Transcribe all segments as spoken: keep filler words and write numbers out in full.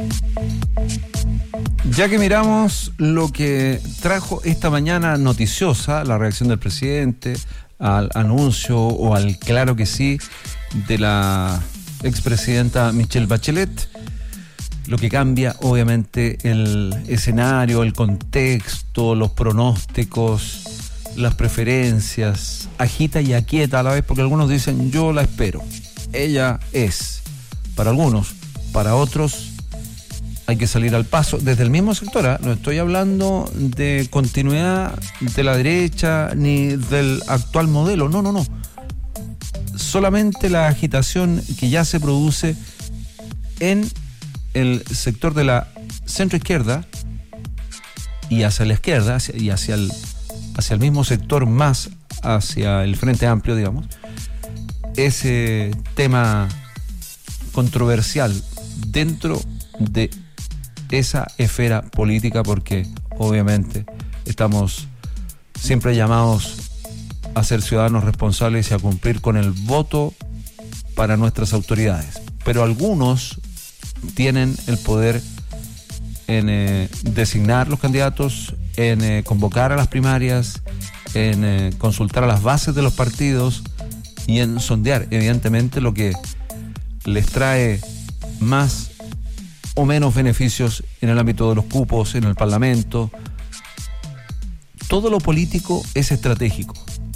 Ya que miramos lo que trajo esta mañana noticiosa, la reacción del presidente al anuncio o al claro que sí de la expresidenta Michelle Bachelet, lo que cambia obviamente el escenario, el contexto, los pronósticos, las preferencias, agita y aquieta a la vez, porque algunos dicen yo la espero, ella es, para algunos, para otros hay que salir al paso, desde el mismo sector, ¿eh? No estoy hablando de continuidad de la derecha ni del actual modelo, no, no, no. Solamente la agitación que ya se produce en el sector de la centroizquierda y hacia la izquierda hacia, y hacia el, hacia el mismo sector más hacia el Frente Amplio, digamos, ese tema controversial dentro de esa esfera política, porque obviamente estamos siempre llamados a ser ciudadanos responsables y a cumplir con el voto para nuestras autoridades, pero algunos tienen el poder en eh, designar los candidatos, en eh, convocar a las primarias, en eh, consultar a las bases de los partidos y en sondear evidentemente lo que les trae más o menos beneficios en el ámbito de los cupos, en el Parlamento. Todo lo político es estratégico.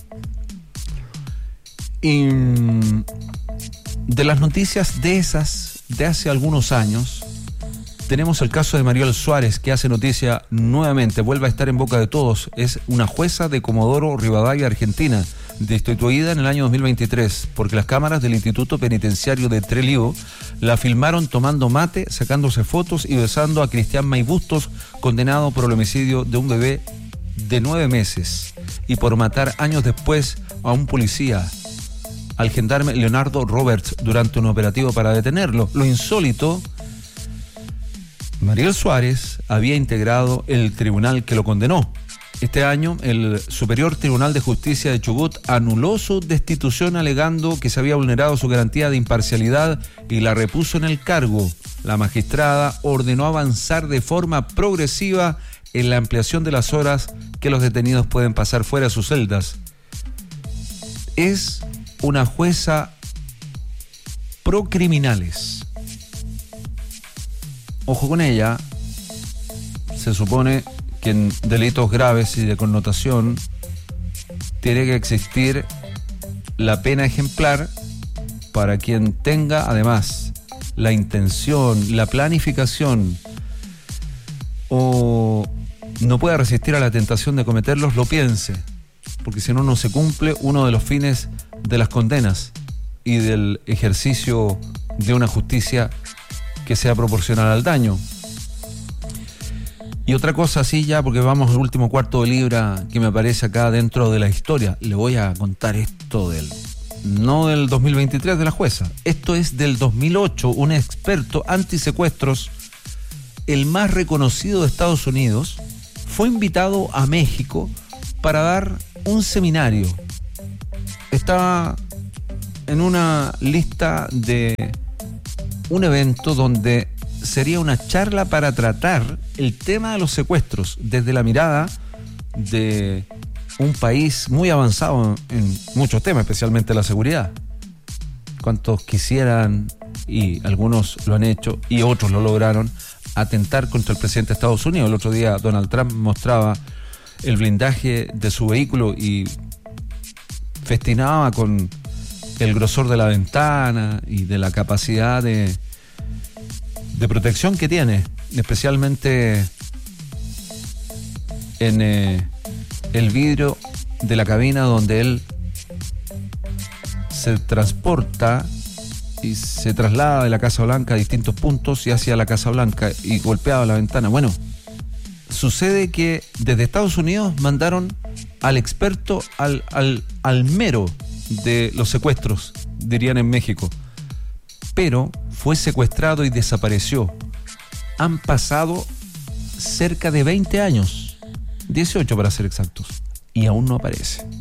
Y de las noticias de esas, de hace algunos años, tenemos el caso de Mariel Suárez, que hace noticia nuevamente, vuelve a estar en boca de todos. Es una jueza de Comodoro Rivadavia, Argentina, destituida en el año dos mil veintitrés, porque las cámaras del Instituto Penitenciario de Trelew la filmaron tomando mate, sacándose fotos y besando a Cristian May Bustos, condenado por el homicidio de un bebé de nueve meses y por matar años después a un policía, al gendarme Leonardo Roberts, durante un operativo para detenerlo. Lo insólito: Mariel Suárez había integrado el tribunal que lo condenó. Este año, el Superior Tribunal de Justicia de Chubut anuló su destitución alegando que se había vulnerado su garantía de imparcialidad y la repuso en el cargo. La magistrada ordenó avanzar de forma progresiva en la ampliación de las horas que los detenidos pueden pasar fuera de sus celdas. Es una jueza pro criminales. Ojo con ella, se supone que en delitos graves y de connotación tiene que existir la pena ejemplar para quien tenga además la intención, la planificación o no pueda resistir a la tentación de cometerlos, lo piense, porque si no, no se cumple uno de los fines de las condenas y del ejercicio de una justicia que sea proporcional al daño. Y otra cosa, sí, ya, porque vamos al último cuarto de libra que me aparece acá dentro de la historia. Le voy a contar esto del, no del dos mil veintitrés de la jueza. Esto es del dos mil ocho. Un experto antisecuestros, el más reconocido de Estados Unidos, fue invitado a México para dar un seminario. Estaba en una lista de un evento donde sería una charla para tratar el tema de los secuestros desde la mirada de un país muy avanzado en muchos temas, especialmente la seguridad. Cuantos quisieran, y algunos lo han hecho y otros lo lograron, atentar contra el presidente de Estados Unidos. El otro día Donald Trump mostraba el blindaje de su vehículo y festinaba con el grosor de la ventana y de la capacidad de de protección que tiene, especialmente en eh, el vidrio de la cabina donde él se transporta y se traslada de la Casa Blanca a distintos puntos y hacia la Casa Blanca y golpeaba la ventana. Bueno, sucede que desde Estados Unidos mandaron al experto, al, al, al mero de los secuestros, dirían en México, pero fue secuestrado y desapareció. Han pasado cerca de veinte años, dieciocho para ser exactos, y aún no aparece.